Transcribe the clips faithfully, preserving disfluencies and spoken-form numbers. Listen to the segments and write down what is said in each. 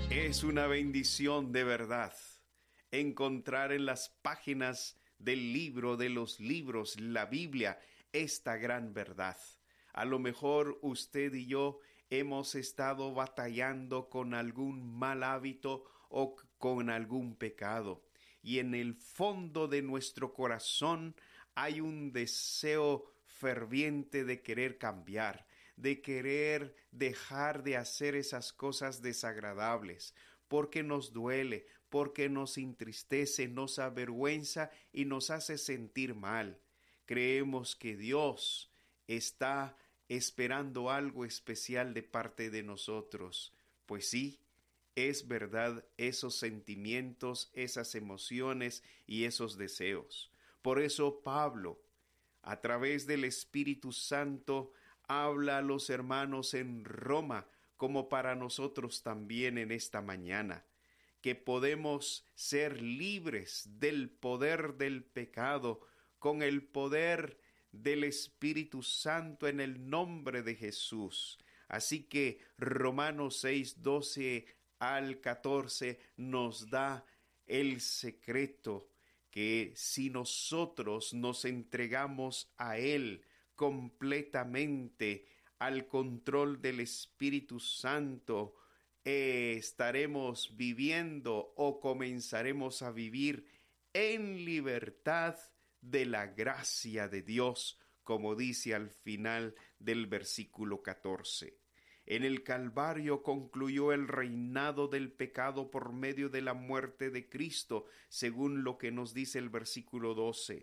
Es una bendición de verdad encontrar en las páginas del libro de los libros, la Biblia, esta gran verdad. A lo mejor usted y yo hemos estado batallando con algún mal hábito o con algún pecado, y en el fondo de nuestro corazón hay un deseo ferviente de querer cambiar, de querer dejar de hacer esas cosas desagradables, porque nos duele, porque nos entristece, nos avergüenza y nos hace sentir mal. Creemos que Dios está esperando algo especial de parte de nosotros. Pues sí, es verdad esos sentimientos, esas emociones y esos deseos. Por eso Pablo, a través del Espíritu Santo, habla a los hermanos en Roma, como para nosotros también en esta mañana, que podemos ser libres del poder del pecado, con el poder del Espíritu Santo en el nombre de Jesús. Así que Romanos seis, doce al catorce nos da el secreto, que si nosotros nos entregamos a Él completamente, al control del Espíritu Santo, eh, estaremos viviendo o comenzaremos a vivir en libertad de la gracia de Dios, como dice al final del versículo catorce. En el Calvario concluyó el reinado del pecado por medio de la muerte de Cristo, según lo que nos dice el versículo doce.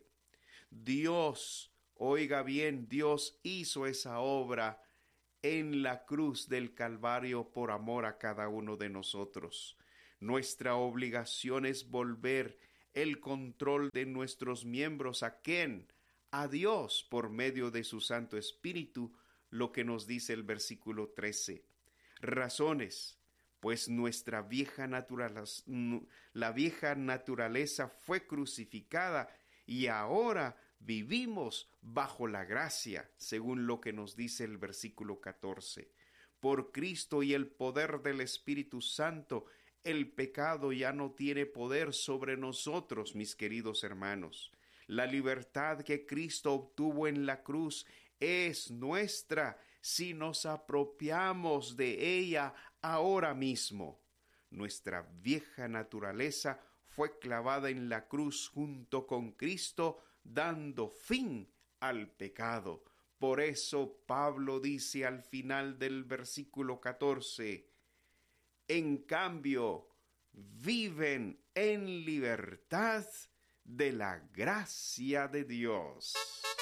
Dios, oiga bien, Dios hizo esa obra en la cruz del Calvario por amor a cada uno de nosotros. Nuestra obligación es volver el control de nuestros miembros ¿a quién? A Dios por medio de su Santo Espíritu, lo que nos dice el versículo trece. Razones, pues nuestra vieja naturaleza, la vieja naturaleza fue crucificada y ahora vivimos bajo la gracia, según lo que nos dice el versículo catorce. Por Cristo y el poder del Espíritu Santo, el pecado ya no tiene poder sobre nosotros, mis queridos hermanos. La libertad que Cristo obtuvo en la cruz es nuestra si nos apropiamos de ella ahora mismo. Nuestra vieja naturaleza fue clavada en la cruz junto con Cristo, dando fin al pecado. Por eso Pablo dice al final del versículo catorce, en cambio, viven en libertad de la gracia de Dios.